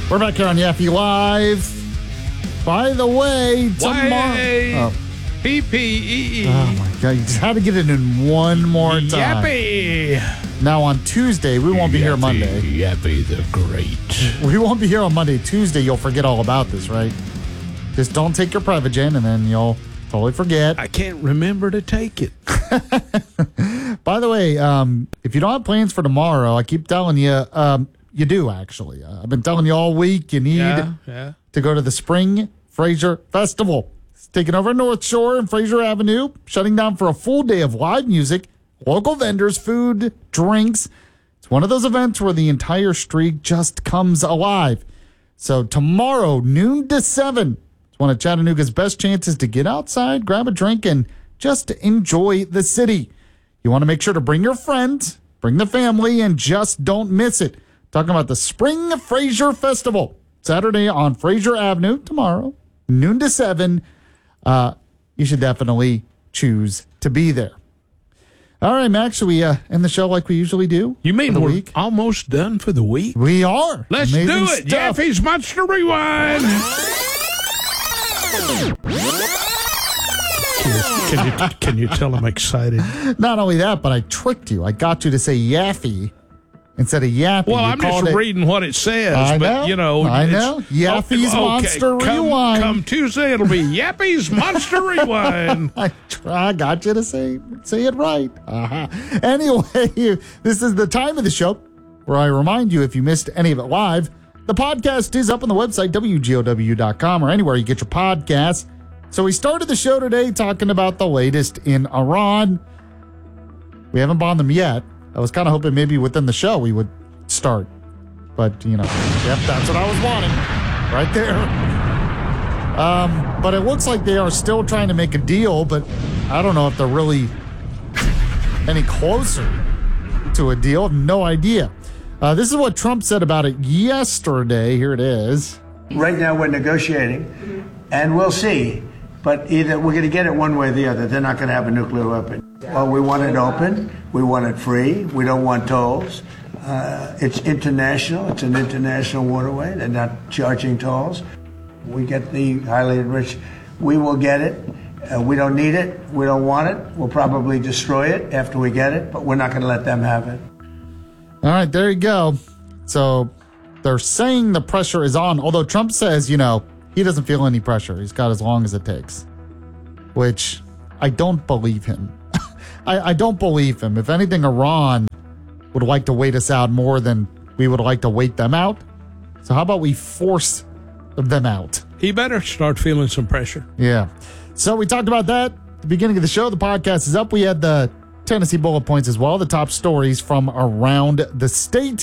We're back here on Yaffe Live. By the way, tomorrow... P-P-E-E. Oh, my God. You just had to get it in one more time. Yappy. Now, on Tuesday, we won't be here Monday. Yappy the Great. We won't be here on Monday. Tuesday, you'll forget all about this, right? Just don't take your private jet, and then you'll totally forget. I can't remember to take it. By the way, if you don't have plans for tomorrow, I keep telling you, you do, actually. I've been telling you all week you need to go to the Spring Fraser Festival. It's taking over North Shore and Fraser Avenue, shutting down for a full day of live music, local vendors, food, drinks. It's one of those events where the entire street just comes alive. So tomorrow, noon to 7, it's one of Chattanooga's best chances to get outside, grab a drink, and just enjoy the city. You want to make sure to bring your friends, bring the family, and just don't miss it. Talking about the Spring Fraser Festival, Saturday on Fraser Avenue, tomorrow, noon to 7. You should definitely choose to be there. All right, Max, should we end the show like we usually do? You mean we're almost done for the week? We are. Let's do it. Yaffe's Monster Rewind. Can you tell I'm excited? Not only that, but I tricked you. I got you to say Yaffe instead of Yappy. Well, I'm just reading what it says. I know. Yaffe's Monster Rewind. Come Tuesday, it'll be Yappy's Monster Rewind. I got you to say it right. Anyway, this is the time of the show where I remind you, if you missed any of it live, the podcast is up on the website, WGOW.com, or anywhere you get your podcasts. So we started the show today talking about the latest in Iran. We haven't bombed them yet. I was kind of hoping maybe within the show we would start. But, yep, that's what I was wanting. Right there. But it looks like they are still trying to make a deal, but I don't know if they're really any closer to a deal. I have no idea. This is what Trump said about it yesterday. Here it is. Right now we're negotiating, and we'll see. But either we're going to get it one way or the other. They're not going to have a nuclear weapon. Well, we want it open. We want it free. We don't want tolls. It's international. It's an international waterway. They're not charging tolls. We get the highly enriched. We will get it. We don't need it. We don't want it. We'll probably destroy it after we get it, but we're not going to let them have it. All right, there you go. So they're saying the pressure is on, although Trump says, he doesn't feel any pressure. He's got as long as it takes, which I don't believe him. I don't believe him. If anything, Iran would like to wait us out more than we would like to wait them out. So how about we force them out? He better start feeling some pressure. Yeah. So we talked about that at the beginning of the show. The podcast is up. We had the Tennessee bullet points as well, the top stories from around the state.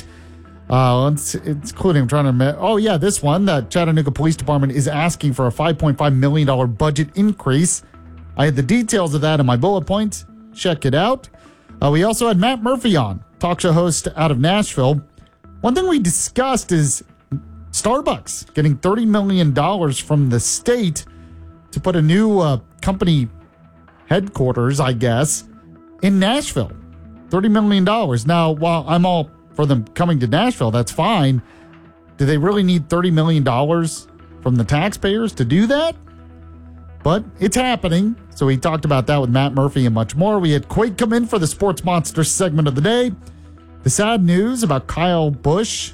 It's including, I'm trying to, this one, the Chattanooga Police Department is asking for a $5.5 million budget increase. I had the details of that in my bullet points. Check it out. We also had Matt Murphy on, talk show host out of Nashville. One thing we discussed is Starbucks getting $30 million from the state to put a new company headquarters, I guess, in Nashville. $30 million. Now, while I'm all for them coming to Nashville, that's fine. Do they really need $30 million from the taxpayers to do that? But it's happening. So we talked about that with Matt Murphy and much more. We had Quake come in for the Sports Monster segment of the day. The sad news about Kyle Busch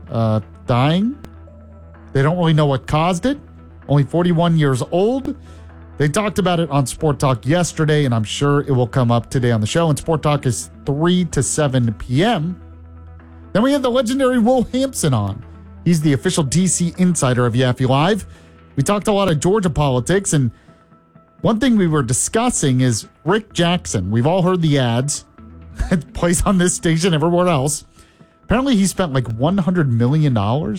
dying. They don't really know what caused it. Only 41 years old. They talked about it on Sport Talk yesterday, and I'm sure it will come up today on the show. And Sport Talk is 3 to 7 p.m. Then we have the legendary Will Hampson on. He's the official DC insider of Yaffe Live. We talked a lot of Georgia politics, and one thing we were discussing is Rick Jackson. We've all heard the ads. It plays on this station, everywhere else. Apparently he spent like $100 million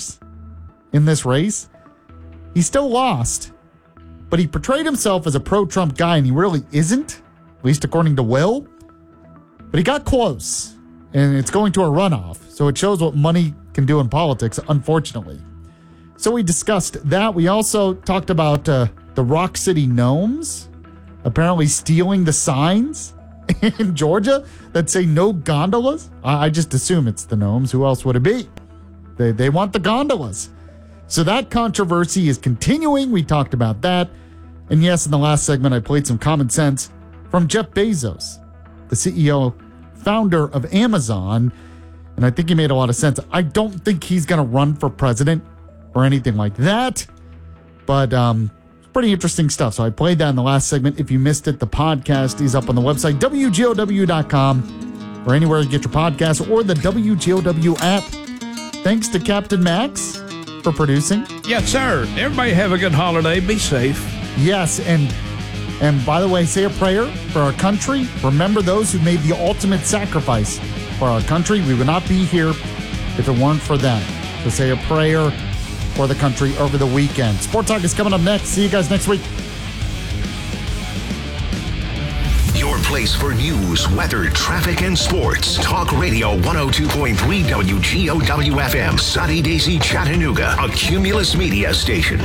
in this race. He still lost, but he portrayed himself as a pro-Trump guy, and he really isn't, at least according to Will. But he got close, and it's going to a runoff. So it shows what money can do in politics, unfortunately. So we discussed that. We also talked about the Rock City Gnomes apparently stealing the signs in Georgia that say no gondolas. I just assume it's the Gnomes. Who else would it be? They want the gondolas. So that controversy is continuing. We talked about that. And yes, in the last segment, I played some common sense from Jeff Bezos, the CEO, founder of Amazon. And I think he made a lot of sense. I don't think he's going to run for president or anything like that. But pretty interesting stuff. So I played that in the last segment. If you missed it, the podcast is up on the website, WGOW.com, or anywhere you get your podcasts, or the WGOW app. Thanks to Captain Max for producing. Yes, sir. Everybody have a good holiday. Be safe. Yes, and by the way, say a prayer for our country. Remember those who made the ultimate sacrifice for our country. We would not be here if it weren't for them. So say a prayer for the country over the weekend. Sports Talk is coming up next. See you guys next week. Your place for news, weather, traffic, and sports. Talk Radio 102.3 WGOW FM, Sunny Daisy, Chattanooga, a Cumulus Media station.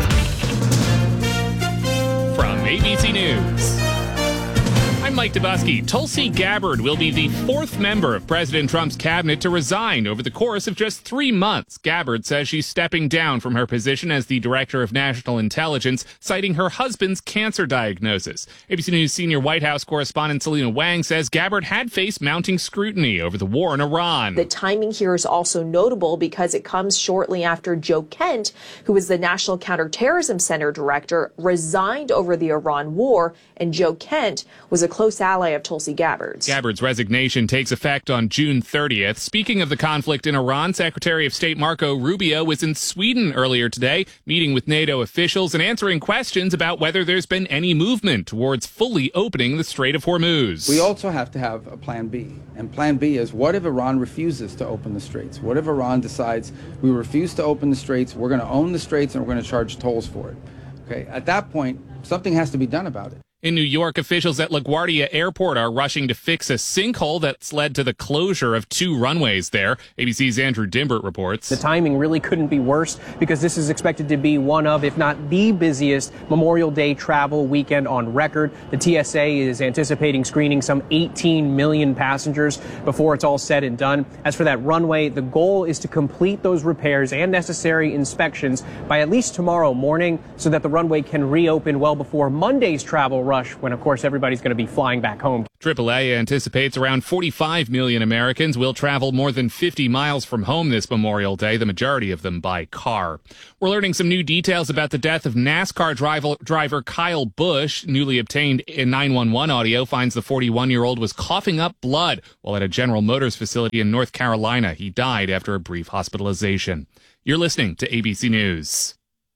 From ABC News, I'm Mike Dubusky. Tulsi Gabbard will be the fourth member of President Trump's cabinet to resign over the course of just 3 months. Gabbard says she's stepping down from her position as the Director of National Intelligence, citing her husband's cancer diagnosis. ABC News senior White House correspondent Selena Wang says Gabbard had faced mounting scrutiny over the war in Iran. The timing here is also notable because it comes shortly after Joe Kent, who is the National Counterterrorism Center Director, resigned over the Iran war, and Joe Kent was a close ally of Tulsi Gabbard's. Gabbard's resignation takes effect on June 30th. Speaking of the conflict in Iran, Secretary of State Marco Rubio was in Sweden earlier today, meeting with NATO officials and answering questions about whether there's been any movement towards fully opening the Strait of Hormuz. We also have to have a plan B. And plan B is, what if Iran refuses to open the straits? What if Iran decides we refuse to open the straits, we're going to own the straits, and we're going to charge tolls for it? Okay, at that point, something has to be done about it. In New York, officials at LaGuardia Airport are rushing to fix a sinkhole that's led to the closure of 2 runways there. ABC's Andrew Dimbert reports. The timing really couldn't be worse because this is expected to be one of, if not the busiest Memorial Day travel weekend on record. The TSA is anticipating screening some 18 million passengers before it's all said and done. As for that runway, the goal is to complete those repairs and necessary inspections by at least tomorrow morning so that the runway can reopen well before Monday's travel rush, when of course everybody's going to be flying back home. AAA anticipates around 45 million Americans will travel more than 50 miles from home this Memorial Day, the majority of them by car. We're learning some new details about the death of NASCAR driver Kyle Busch. Newly obtained 911 audio finds the 41-year-old was coughing up blood while at a General Motors facility in North Carolina. He died after a brief hospitalization. You're listening to ABC News.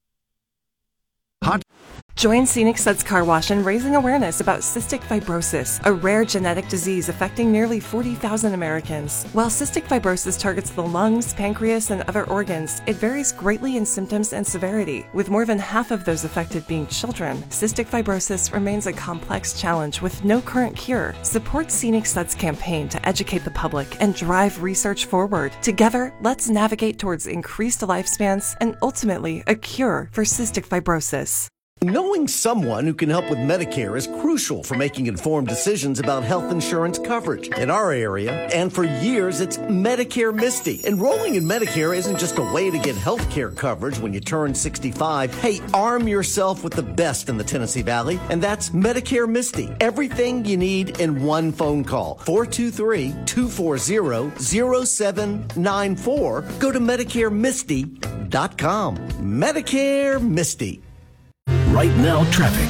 Join Scenic Suds Car Wash in raising awareness about cystic fibrosis, a rare genetic disease affecting nearly 40,000 Americans. While cystic fibrosis targets the lungs, pancreas, and other organs, it varies greatly in symptoms and severity. With more than half of those affected being children, cystic fibrosis remains a complex challenge with no current cure. Support Scenic Suds' campaign to educate the public and drive research forward. Together, let's navigate towards increased lifespans and ultimately a cure for cystic fibrosis. Knowing someone who can help with Medicare is crucial for making informed decisions about health insurance coverage. In our area, and for years, it's Medicare Misty. Enrolling in Medicare isn't just a way to get health care coverage when you turn 65. Hey, arm yourself with the best in the Tennessee Valley, and that's Medicare Misty. Everything you need in one phone call. 423-240-0794. Go to MedicareMisty.com. Medicare Misty. Right now, traffic.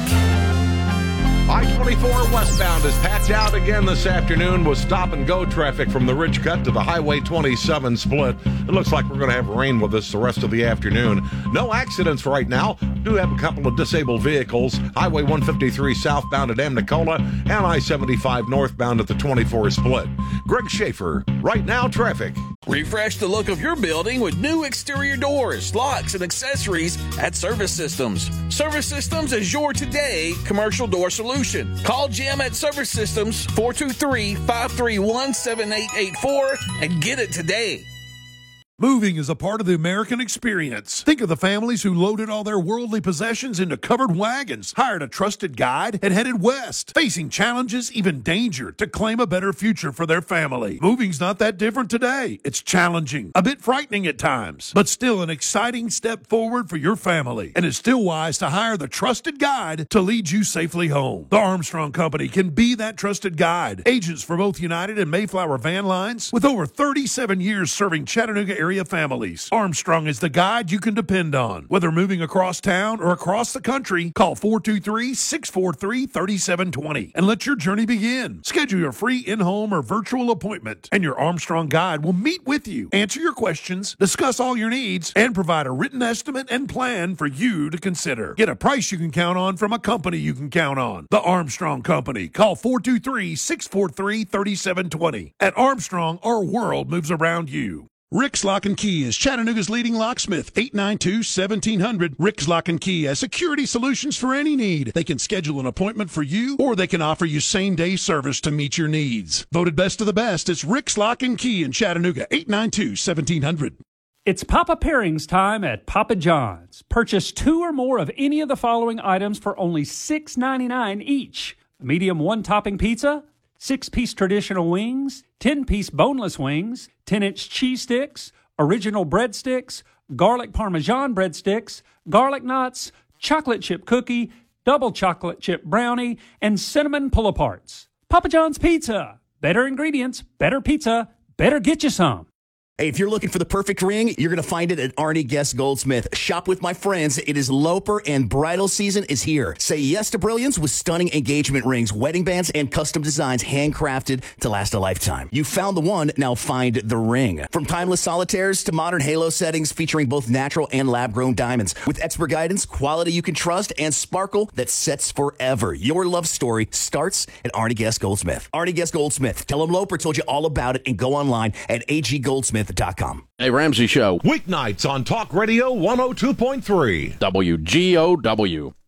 I-24 westbound is patched out again this afternoon with stop-and-go traffic from the Ridge Cut to the Highway 27 split. It looks like we're going to have rain with us the rest of the afternoon. No accidents right now. Do have a couple of disabled vehicles. Highway 153 southbound at Amnicola and I-75 northbound at the 24 split. Greg Schaefer, Right Now Traffic. Refresh the look of your building with new exterior doors, locks, and accessories at Service Systems. Service Systems is your today commercial door solution. Call Jim at Service Systems 423-531-7884 and get it today. Moving is a part of the American experience. Think of the families who loaded all their worldly possessions into covered wagons, hired a trusted guide, and headed west, facing challenges, even danger, to claim a better future for their family. Moving's not that different today. It's challenging, a bit frightening at times, but still an exciting step forward for your family. And it's still wise to hire the trusted guide to lead you safely home. The Armstrong Company can be that trusted guide. Agents for both United and Mayflower van lines with over 37 years serving Chattanooga area families. Armstrong is the guide you can depend on. Whether moving across town or across the country, call 423-643-3720 and let your journey begin. Schedule your free in-home or virtual appointment, and your Armstrong guide will meet with you, answer your questions, discuss all your needs, and provide a written estimate and plan for you to consider. Get a price you can count on from a company you can count on. The Armstrong Company. Call 423-643-3720. At Armstrong, our world moves around you. Rick's Lock and Key is Chattanooga's leading locksmith, 892-1700. Rick's Lock and Key has security solutions for any need. They can schedule an appointment for you, or they can offer you same-day service to meet your needs. Voted best of the best, it's Rick's Lock and Key in Chattanooga, 892-1700. It's Papa Pairings time at Papa John's. Purchase 2 or more of any of the following items for only $6.99 each. A medium 1-topping pizza, 6-piece traditional wings, 10-piece boneless wings, 10-inch cheese sticks, original breadsticks, garlic parmesan breadsticks, garlic knots, chocolate chip cookie, double chocolate chip brownie, and cinnamon pull-aparts. Papa John's Pizza. Better ingredients, better pizza, better get you some. Hey, if you're looking for the perfect ring, you're going to find it at Arnie Guest Goldsmith. Shop with my friends. It is Loper and bridal season is here. Say yes to brilliance with stunning engagement rings, wedding bands, and custom designs handcrafted to last a lifetime. You found the one, now find the ring. From timeless solitaires to modern halo settings featuring both natural and lab-grown diamonds. With expert guidance, quality you can trust, and sparkle that sets forever. Your love story starts at Arnie Guest Goldsmith. Arnie Guest Goldsmith. Tell him Loper told you all about it and go online at aggoldsmith.com. Hey, Ramsey Show. Weeknights on Talk Radio 102.3. WGOW.